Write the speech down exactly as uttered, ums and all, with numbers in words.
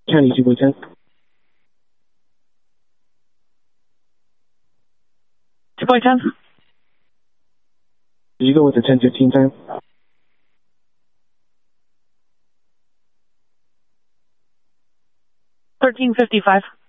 Charlie two ten. two point ten. Did you go with the ten fifteen time? thirteen fifty-five.